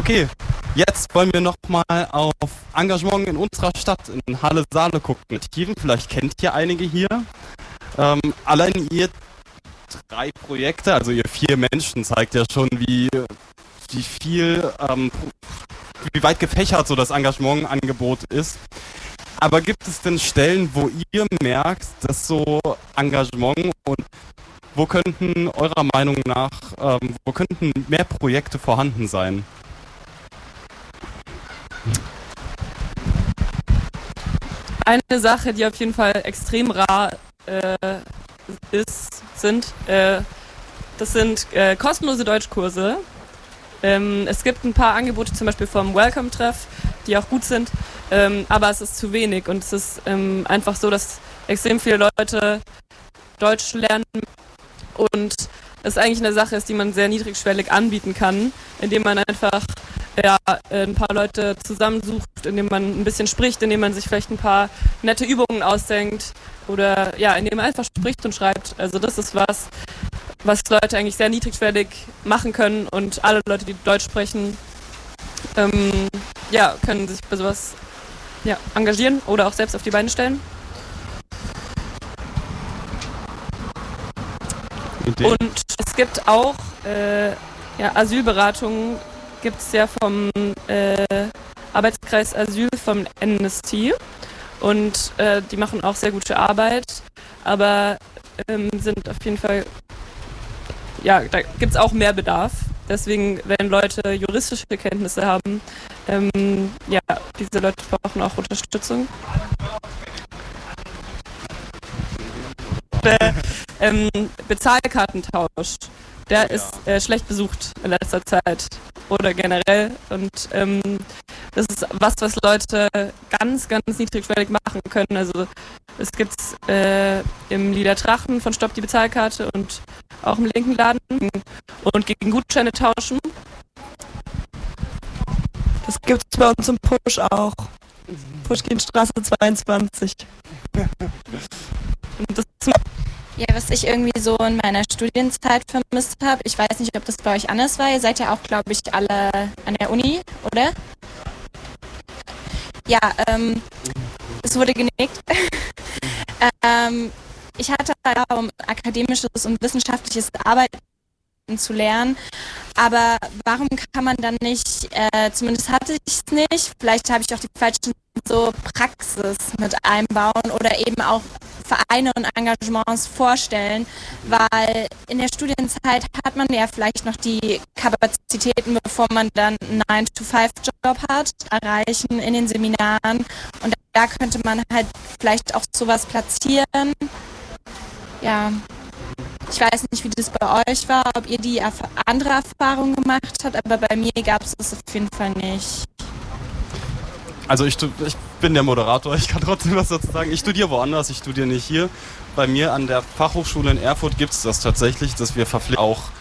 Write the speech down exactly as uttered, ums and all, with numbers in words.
Okay, jetzt wollen wir nochmal auf Engagement in unserer Stadt, in Halle-Saale gucken. Vielleicht kennt ihr einige hier. Ähm, allein ihr drei Projekte, also ihr vier Menschen, zeigt ja schon, wie, wie viel, ähm, wie weit gefächert so das Engagementangebot ist. Aber gibt es denn Stellen, wo ihr merkt, dass so Engagement und wo könnten eurer Meinung nach, ähm, wo könnten mehr Projekte vorhanden sein? Eine Sache, die auf jeden Fall extrem rar äh, ist, sind, äh, das sind äh, kostenlose Deutschkurse. Ähm, es gibt ein paar Angebote, zum Beispiel vom Welcome-Treff, die auch gut sind, ähm, aber es ist zu wenig und es ist ähm, einfach so, dass extrem viele Leute Deutsch lernen und es eigentlich eine Sache ist, die man sehr niedrigschwellig anbieten kann, indem man einfach ja, ein paar Leute zusammensucht, indem man ein bisschen spricht, indem man sich vielleicht ein paar nette Übungen ausdenkt oder ja, indem man einfach spricht und schreibt. Also das ist was, was Leute eigentlich sehr niedrigschwellig machen können und alle Leute, die Deutsch sprechen, ähm, ja, können sich bei sowas ja, engagieren oder auch selbst auf die Beine stellen. Und es gibt auch äh, ja, Asylberatungen, gibt es ja vom äh, Arbeitskreis Asyl vom N S T und äh, die machen auch sehr gute Arbeit, aber ähm, sind auf jeden Fall, ja, da gibt es auch mehr Bedarf. Deswegen, wenn Leute juristische Kenntnisse haben, ähm, ja, diese Leute brauchen auch Unterstützung. Äh, ähm, Bezahlkartentausch, der oh, ja. ist äh, schlecht besucht in letzter Zeit oder generell und ähm, das ist was, was Leute ganz, ganz niedrigschwellig machen können. Also es gibt äh, im Liedertrachten von Stopp die Bezahlkarte und auch im linken Laden und gegen Gutscheine tauschen. Das gibt es bei uns im Push auch. Pushkinstraße zweiundzwanzig. Und das Ja, was ich irgendwie so in meiner Studienzeit vermisst habe, ich weiß nicht, ob das bei euch anders war, ihr seid ja auch, glaube ich, alle an der Uni, oder? Ja, ähm, es wurde genickt. ähm, ich hatte um akademisches und wissenschaftliches Arbeiten zu lernen, aber warum kann man dann nicht, äh, zumindest hatte ich es nicht, vielleicht habe ich auch die falschen so Praxis mit einbauen oder eben auch Vereine und Engagements vorstellen, weil in der Studienzeit hat man ja vielleicht noch die Kapazitäten, bevor man dann einen nine to five Job hat, erreichen in den Seminaren und da könnte man halt vielleicht auch sowas platzieren. Ja, ich weiß nicht, wie das bei euch war, ob ihr die erf- andere Erfahrungen gemacht habt, aber bei mir gab es das auf jeden Fall nicht. Also ich, ich bin der Moderator, ich kann trotzdem was dazu sagen. Ich studiere woanders, ich studiere nicht hier. Bei mir an der Fachhochschule in Erfurt gibt es das tatsächlich, dass wir verpflichtet auch